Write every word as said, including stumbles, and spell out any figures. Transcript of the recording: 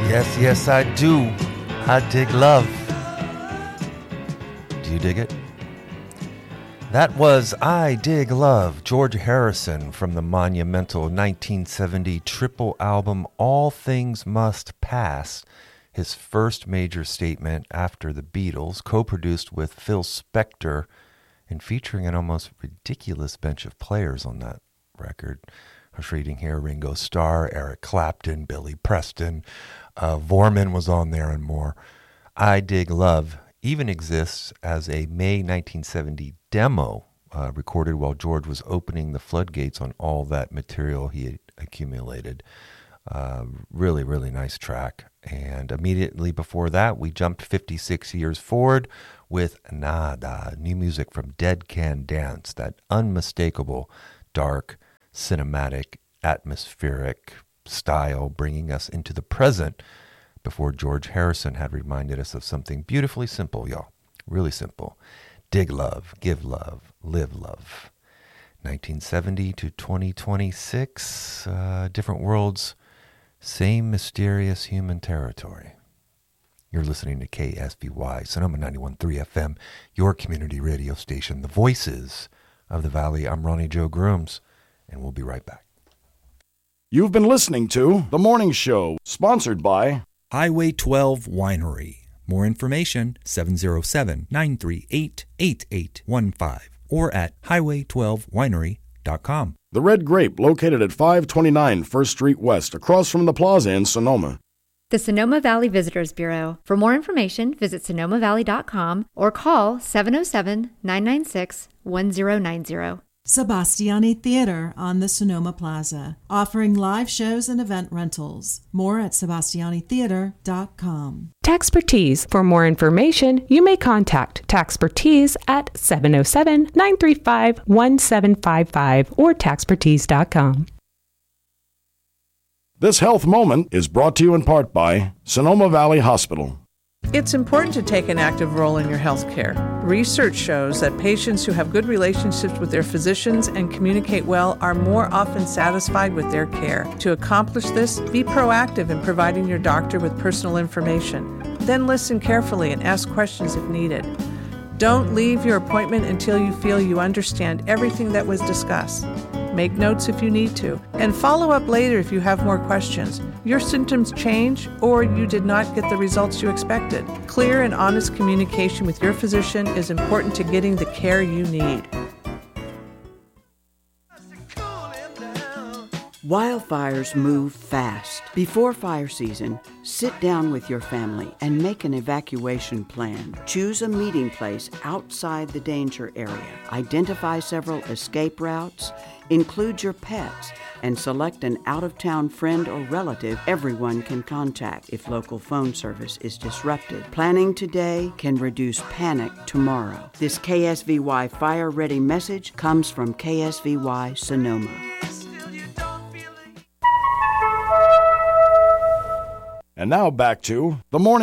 Yes, yes, I do. I dig love. Do you dig it? That was I Dig Love, George Harrison, from the monumental nineteen seventy triple album All Things Must Pass, his first major statement after the Beatles, co-produced with Phil Spector and featuring an almost ridiculous bench of players on that record. I was reading here Ringo Starr, Eric Clapton, Billy Preston, uh, Vorman was on there and more. I Dig Love even exists as a May nineteen seventy demo uh, recorded while George was opening the floodgates on all that material he had accumulated. Uh, really, really nice track. And immediately before that, we jumped fifty-six years forward with Nada, new music from Dead Can Dance, that unmistakable, dark, cinematic, atmospheric style, bringing us into the present before George Harrison had reminded us of something beautifully simple, y'all. Really simple. Dig love, give love, live love. nineteen seventy to twenty twenty-six, uh, different worlds, same mysterious human territory. You're listening to K S V Y, Sonoma ninety-one point three F M, your community radio station, the voices of the Valley. I'm Ronnie Joe Grooms, and we'll be right back. You've been listening to The Morning Show, sponsored by Highway twelve Winery. More information, seven oh seven, nine three eight, eight eight one five or at highway twelve winery dot com. The Red Grape, located at five twenty-nine First Street West, across from the plaza in Sonoma. The Sonoma Valley Visitors Bureau. For more information, visit sonoma valley dot com or call seven oh seven, nine nine six, one oh nine oh. Sebastiani Theater on the Sonoma Plaza, offering live shows and event rentals. More at sebastiani theater dot com. Taxpertise. For more information, you may contact Taxpertise at seven oh seven, nine three five, one seven five five or taxpertise dot com. This health moment is brought to you in part by Sonoma Valley Hospital. It's important to take an active role in your health care. Research shows that patients who have good relationships with their physicians and communicate well are more often satisfied with their care. To accomplish this, be proactive in providing your doctor with personal information. Then listen carefully and ask questions if needed. Don't leave your appointment until you feel you understand everything that was discussed. Make notes if you need to, and follow up later if you have more questions. Your symptoms change or you did not get the results you expected. Clear and honest communication with your physician is important to getting the care you need. Wildfires move fast. Before fire season, sit down with your family and make an evacuation plan. Choose a meeting place outside the danger area. Identify several escape routes. Include your pets and select an out-of-town friend or relative everyone can contact if local phone service is disrupted. Planning today can reduce panic tomorrow. This K S V Y Fire Ready message comes from K S V Y Sonoma. And now back to The Morning